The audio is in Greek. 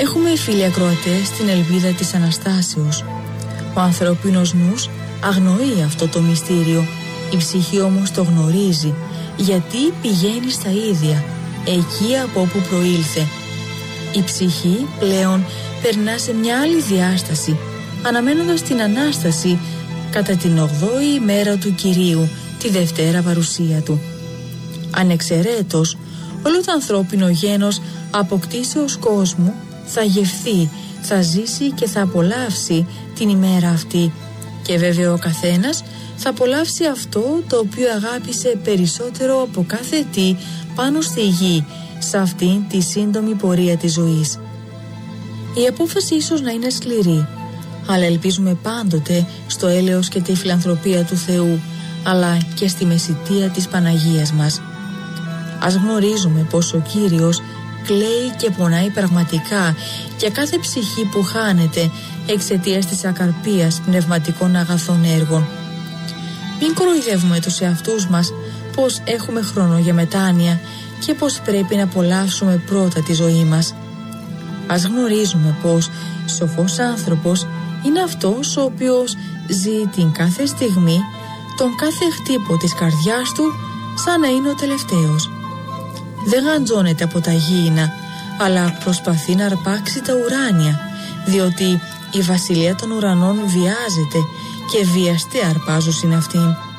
Έχουμε, φίλοι ακροατές, την ελπίδα της Αναστάσεως. Ο ανθρώπινος νους αγνοεί αυτό το μυστήριο. Η ψυχή όμως το γνωρίζει, γιατί πηγαίνει στα ίδια, εκεί από όπου προήλθε. Η ψυχή πλέον περνά σε μια άλλη διάσταση, αναμένοντας την Ανάσταση κατά την 8η ημέρα του Κυρίου, τη Δευτέρα παρουσία Του. Ανεξαιρέτως, όλο το ανθρώπινο γένος αποκτήσεως κόσμου θα γευθεί, θα ζήσει και θα απολαύσει την ημέρα αυτή, και βέβαια ο καθένας θα απολαύσει αυτό το οποίο αγάπησε περισσότερο από κάθε τι πάνω στη γη, σε αυτήν τη σύντομη πορεία της ζωής. Η απόφαση ίσως να είναι σκληρή, αλλά ελπίζουμε πάντοτε στο έλεος και τη φιλανθρωπία του Θεού, αλλά και στη μεσιτεία της Παναγίας μας. Ας γνωρίζουμε πως ο Κύριος κλαίει και πονάει πραγματικά για κάθε ψυχή που χάνεται εξαιτίας της ακαρπίας πνευματικών αγαθών έργων. Μην κοροϊδεύουμε τους εαυτούς μας πως έχουμε χρόνο για μετάνοια και πως πρέπει να απολαύσουμε πρώτα τη ζωή μας. Ας γνωρίζουμε πως σοφός άνθρωπος είναι αυτός ο οποίος ζει την κάθε στιγμή, τον κάθε χτύπο της καρδιάς του, σαν να είναι ο τελευταίος. Δεν γαντζώνεται από τα γήινα, αλλά προσπαθεί να αρπάξει τα ουράνια, διότι η βασιλεία των ουρανών βιάζεται και βιαστή αρπάζουσιν αυτήν.